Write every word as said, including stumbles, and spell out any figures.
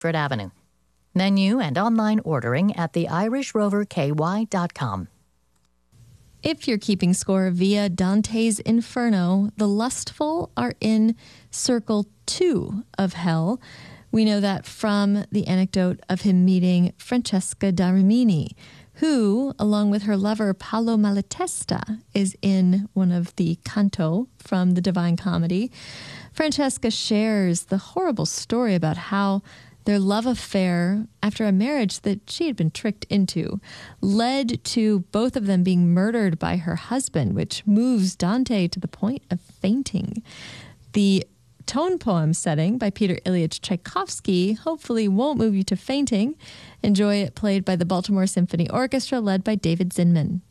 Bedford Avenue. Menu and online ordering at the irish rover k y dot com. If you're keeping score via Dante's Inferno, the lustful are in circle two of hell. We know that from the anecdote of him meeting Francesca da Rimini, who, along with her lover Paolo Malatesta, is in one of the canto from the Divine Comedy. Francesca shares the horrible story about how their love affair, after a marriage that she had been tricked into, led to both of them being murdered by her husband, which moves Dante to the point of fainting. The tone poem setting by Peter Ilyich Tchaikovsky hopefully won't move you to fainting. Enjoy it played by the Baltimore Symphony Orchestra led by David Zinman.